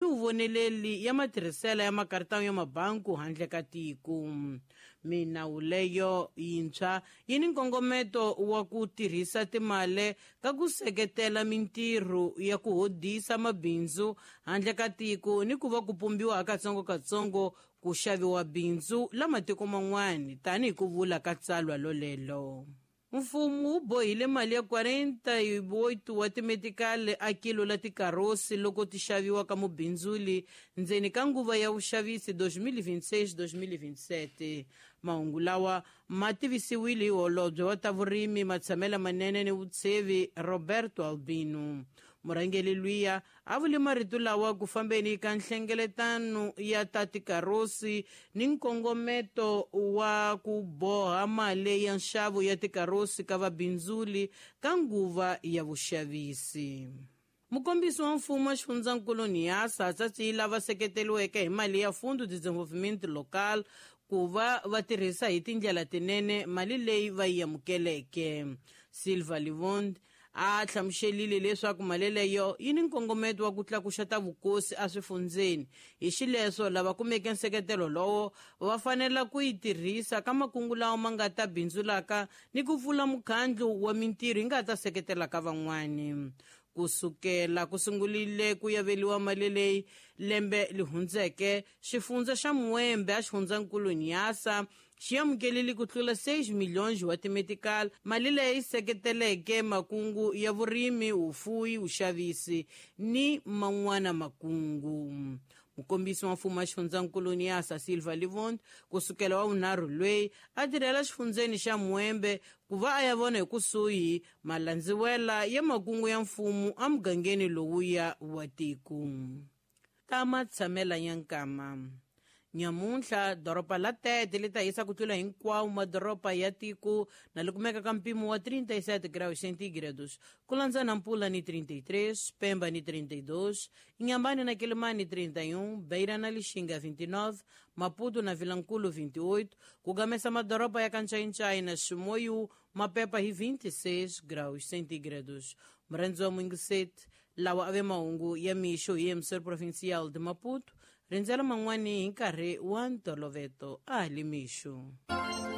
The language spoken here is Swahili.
uvoneleli ya matirhiselo ya makaritawu ya mabanku handle ka tiko. Minawu leyo yintshwa yi ni nkongometo wa ku tirhisa timali ka ku seketela mintirho ya ku hodisa mabindzu handle ka tiko ni ku va ku pumbiwa katsongo ku xaviwa bindzu la matiko man'wana, tani hi ku vula ka tsalwa lolelo. Mfumo wu bohile mali ya 48 wa timetikali a kilo la tikarosi loko ti xaviwa ka mubindzuli ndzeni ka nguva ya vuxavisi 2026-2027. Mahungu lawa ma tivisiwile hi Holobye wa ta Vurimi, Matshamela Manene ni Vutshevi Roberto Albino. Murhangeli luya a vule marito lawa ku fambeni ka nhlengeletano ya ta tikarosi ni nkongometo wa ku boha mali ya nxavo ya tikarosi ka vabindzuli ka nguva ya vuxavisi. Mukombisi wa mfumo wa xifundzankulu Niasa tsatsi lava seketeliweke hi mali ya Fundo de Desenvolvimento Local ku va tirhisa hi tindlela tinene mali leyi va yi amukeleke. Silva Livond a hlamuxelile leswaku mali leyo yi ni nkongometo wa ku tlakuxa ta vukosi a swifundzeni. Hi xileswo lava kumeke nseketelo lowo va fanela ku yi tirhisa ka makungu lawa ma nga ta bindzulaka ni ku pfula mukhandlu wa mintirho yi nga ta seketela ka van'wani. Kusukela ku sungulile ku yaveliwa mali leyi lembe lihundzeke, xifundza xa Muwembe a xifundzankulu Niasa xi amukelile ku tlula 6 milhões wa timetikali, mali leyi seketeleke makungu ya vurimi, ufuwi, uxavisi ni man'wana makungu. Mukombisi wa mfumo wa xifundzankulu Niasa Silva Livond kusukela wa unharhu lweyi a tirhela xifundzeni xa Muwembe ku va a ya vona hi kusuhi malandziwela ya makungu ya mfumo a mugangeni lowuya wa tiko. Ta Matshamela Nyankama. Nyamuntlha doropa la Tete li ta hisa ku tlula hinkwawo madoropa ya tiko na li kumeka ka mpimo wa 37 graus centígrados, ku landza Nampula ni 33, Pemba ni 32, Inhambane na Quilimane 31, Beira na Lixinga 29, Maputo na Vilankulu 28, ku gamesa madoropa ya Kanchai na Chimoio, Mapepa hi 26 graus centígrados. Mrendzo wa Mwingiseti lawa ave mahungu ya mixo hi emisori provincial de Maputo, rindzela man'wani hi nkarhi wa ntolovelo a li mixo.